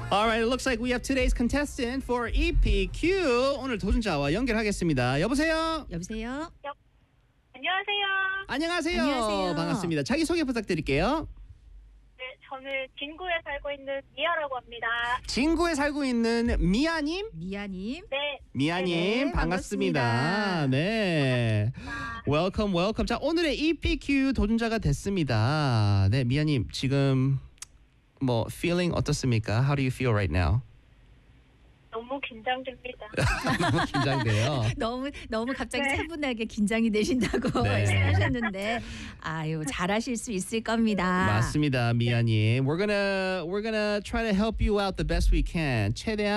Alright, it looks like we have today's contestant for EPQ. 오늘 도전자와 연결하겠습니다. 여보세요? 여보세요? 안녕하세요. 안녕하세요. 안녕하세요. 반갑습니다. 자기소개 부탁드릴게요. 네, 저는 진구에 살고 있는 미아라고 합니다. 진구에 살고 있는 미아님? 미아님. 네, 미아님, 네, 반갑습니다. 반갑습니다. 네. 웰컴, 웰컴. 자, 오늘의 EPQ 도전자가 됐습니다. 네, 미아님, 지금 뭐 feeling 어떻습니까? How do you feel right now? 너무 긴장됩니다. 너무 긴장돼요. 너무 갑자기 네. 차분하게 긴장이 되신다고 네. 말씀하셨는데 아유 잘하실 수 있을 겁니다. 맞습니다, 미아님. We're gonna try to help you out the best we can. 최대한